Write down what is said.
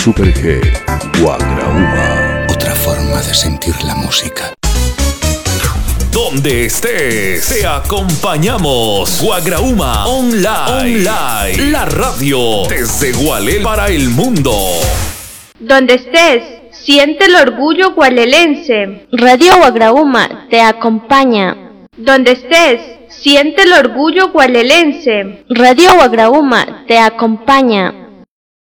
Super G, Guagrauma. Otra forma de sentir la música. Donde estés, te acompañamos. Guagrauma Online. La radio desde Gualel para el mundo. Donde estés, siente el orgullo gualelense. Radio Guagrauma te acompaña. Donde estés, siente el orgullo gualelense. Radio Guagrauma te acompaña.